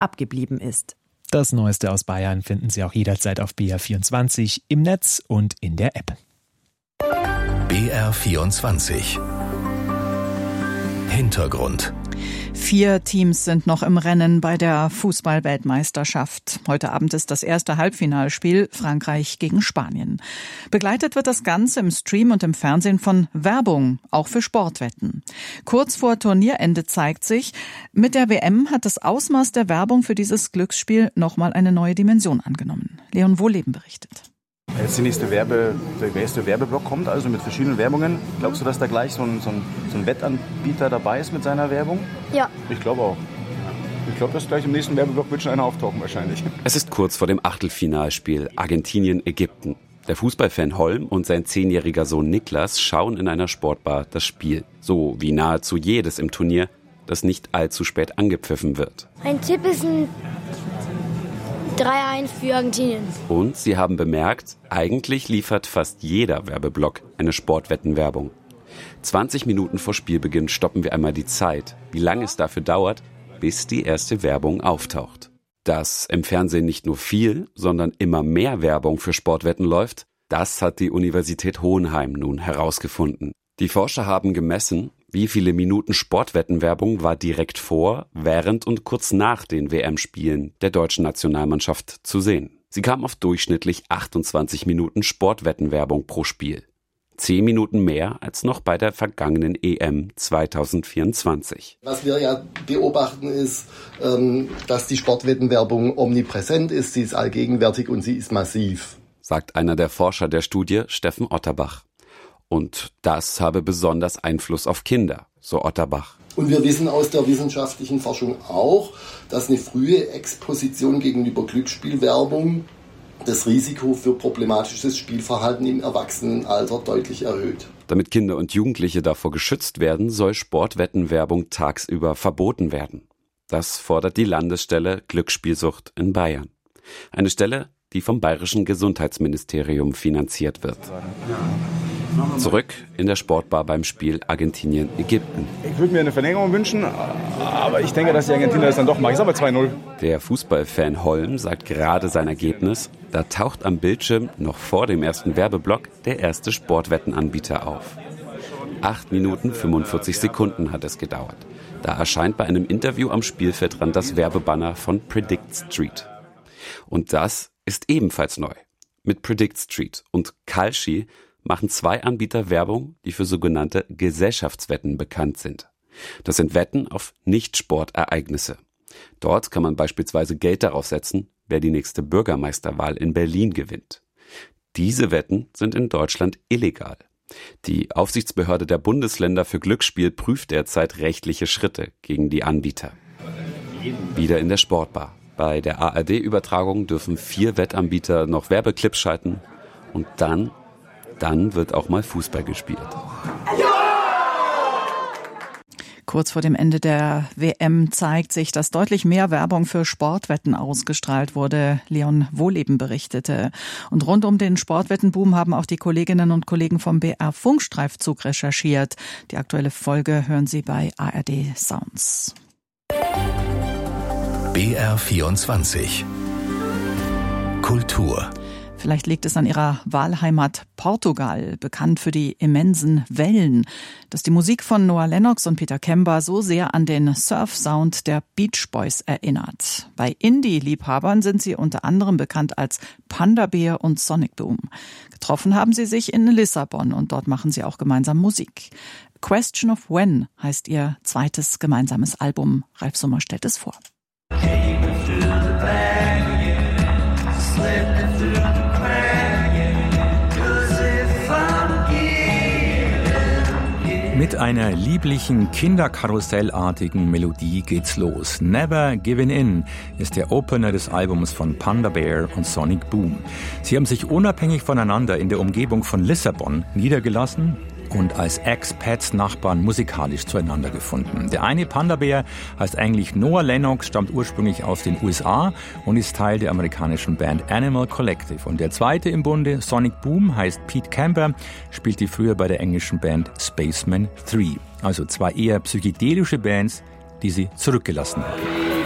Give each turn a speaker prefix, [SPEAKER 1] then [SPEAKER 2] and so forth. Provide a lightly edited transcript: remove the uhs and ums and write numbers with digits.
[SPEAKER 1] abgeblieben ist.
[SPEAKER 2] Das Neueste aus Bayern finden Sie auch jederzeit auf BR24 im Netz und in der App.
[SPEAKER 3] BR24 Hintergrund.
[SPEAKER 4] 4 Teams sind noch im Rennen bei der Fußball-Weltmeisterschaft. Heute Abend ist das erste Halbfinalspiel Frankreich gegen Spanien. Begleitet wird das Ganze im Stream und im Fernsehen von Werbung, auch für Sportwetten. Kurz vor Turnierende zeigt sich, mit der WM hat das Ausmaß der Werbung für dieses Glücksspiel nochmal eine neue Dimension angenommen. Leon Wohleben berichtet.
[SPEAKER 5] Jetzt der nächste Werbeblock kommt, also mit verschiedenen Werbungen. Glaubst du, dass da gleich so ein Wettanbieter dabei ist mit seiner Werbung?
[SPEAKER 6] Ja.
[SPEAKER 5] Ich glaube auch. Ich glaube, dass gleich im nächsten Werbeblock wird schon einer auftauchen wahrscheinlich.
[SPEAKER 7] Es ist kurz vor dem Achtelfinalspiel Argentinien-Ägypten. Der Fußballfan Holm und sein 10-jähriger Sohn Niklas schauen in einer Sportbar das Spiel. So wie nahezu jedes im Turnier, das nicht allzu spät angepfiffen wird.
[SPEAKER 6] Mein Tipp ist ein 3-1 für Argentinien.
[SPEAKER 7] Und sie haben bemerkt, eigentlich liefert fast jeder Werbeblock eine Sportwettenwerbung. 20 Minuten vor Spielbeginn stoppen wir einmal die Zeit, wie lange es dafür dauert, bis die erste Werbung auftaucht. Dass im Fernsehen nicht nur viel, sondern immer mehr Werbung für Sportwetten läuft, das hat die Universität Hohenheim nun herausgefunden. Die Forscher haben gemessen, wie viele Minuten Sportwettenwerbung war direkt vor, während und kurz nach den WM-Spielen der deutschen Nationalmannschaft zu sehen. Sie kam auf durchschnittlich 28 Minuten Sportwettenwerbung pro Spiel. 10 Minuten mehr als noch bei der vergangenen EM 2024.
[SPEAKER 8] Was wir ja beobachten ist, dass die Sportwettenwerbung omnipräsent ist, sie ist allgegenwärtig und sie ist massiv,
[SPEAKER 7] sagt einer der Forscher der Studie, Steffen Otterbach. Und das habe besonders Einfluss auf Kinder, so Otterbach.
[SPEAKER 8] Und wir wissen aus der wissenschaftlichen Forschung auch, dass eine frühe Exposition gegenüber Glücksspielwerbung das Risiko für problematisches Spielverhalten im Erwachsenenalter deutlich erhöht.
[SPEAKER 7] Damit Kinder und Jugendliche davor geschützt werden, soll Sportwettenwerbung tagsüber verboten werden. Das fordert die Landesstelle Glücksspielsucht in Bayern. Eine Stelle, die vom Bayerischen Gesundheitsministerium finanziert wird. Zurück in der Sportbar beim Spiel Argentinien-Ägypten.
[SPEAKER 5] Ich würde mir eine Verlängerung wünschen, aber ich denke, dass die Argentinier das dann doch machen. Ich sage mal 2-0.
[SPEAKER 7] Der Fußballfan Holm sagt gerade sein Ergebnis. Da taucht am Bildschirm noch vor dem ersten Werbeblock der erste Sportwettenanbieter auf. 8 Minuten 45 Sekunden hat es gedauert. Da erscheint bei einem Interview am Spielfeldrand das Werbebanner von Predict Street. Und das ist ebenfalls neu. Mit Predict Street und Kalshi machen 2 Anbieter Werbung, die für sogenannte Gesellschaftswetten bekannt sind. Das sind Wetten auf Nicht-Sportereignisse. Dort kann man beispielsweise Geld darauf setzen, wer die nächste Bürgermeisterwahl in Berlin gewinnt. Diese Wetten sind in Deutschland illegal. Die Aufsichtsbehörde der Bundesländer für Glücksspiel prüft derzeit rechtliche Schritte gegen die Anbieter. Wieder in der Sportbar. Bei der ARD-Übertragung dürfen 4 Wettanbieter noch Werbeclips schalten und dann wird auch mal Fußball gespielt.
[SPEAKER 4] Kurz vor dem Ende der WM zeigt sich, dass deutlich mehr Werbung für Sportwetten ausgestrahlt wurde, Leon Wohleben berichtete. Und rund um den Sportwettenboom haben auch die Kolleginnen und Kollegen vom BR Funkstreifzug recherchiert. Die aktuelle Folge hören Sie bei ARD Sounds.
[SPEAKER 3] BR24 Kultur.
[SPEAKER 4] Vielleicht liegt es an ihrer Wahlheimat Portugal, bekannt für die immensen Wellen, dass die Musik von Noah Lennox und Peter Kemba so sehr an den Surf-Sound der Beach Boys erinnert. Bei Indie-Liebhabern sind sie unter anderem bekannt als Panda Bear und Sonic Boom. Getroffen haben sie sich in Lissabon und dort machen sie auch gemeinsam Musik. Question of When heißt ihr zweites gemeinsames Album. Ralf Summer stellt es vor.
[SPEAKER 9] Mit einer lieblichen, kinderkarussellartigen Melodie geht's los. Never Giving In ist der Opener des Albums von Panda Bear und Sonic Boom. Sie haben sich unabhängig voneinander in der Umgebung von Lissabon niedergelassen und als Expats-Nachbarn musikalisch zueinander gefunden. Der eine Panda Bear heißt eigentlich Noah Lennox, stammt ursprünglich aus den USA und ist Teil der amerikanischen Band Animal Collective. Und der zweite im Bunde, Sonic Boom, heißt Pete Kemba, spielte früher bei der englischen Band Spaceman 3. Also 2 eher psychedelische Bands, die sie zurückgelassen haben.